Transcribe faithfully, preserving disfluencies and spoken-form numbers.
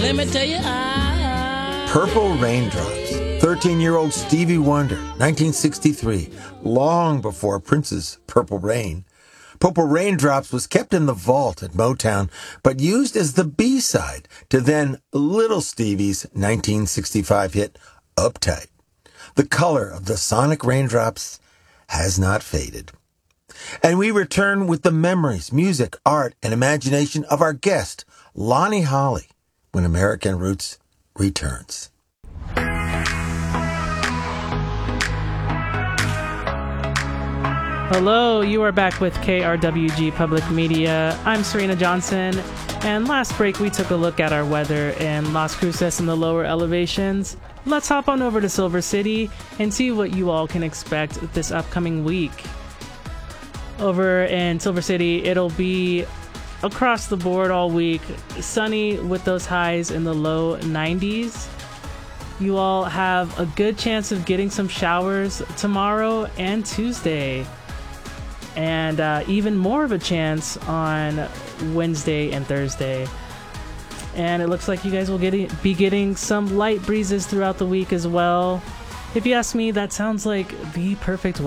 Let me tell you, I... Purple Raindrops. thirteen-year-old Stevie Wonder, nineteen sixty-three, long before Prince's Purple Rain. Purple Raindrops was kept in the vault at Motown, but used as the B-side to then Little Stevie's nineteen sixty-five hit, Uptight. The color of the sonic raindrops has not faded. And we return with the memories, music, art, and imagination of our guest, Lonnie Holley, when American Roots returns. Hello, you are back with K R W G Public Media. I'm Serena Johnson, and last break we took a look at our weather in Las Cruces and the lower elevations. Let's hop on over to Silver City and see what you all can expect this upcoming week. Over in Silver City, it'll be across the board all week, sunny with those highs in the low nineties. You all have a good chance of getting some showers tomorrow and Tuesday, and uh, even more of a chance on Wednesday and Thursday. And it looks like you guys will get, be getting some light breezes throughout the week as well. If you ask me, that sounds like the perfect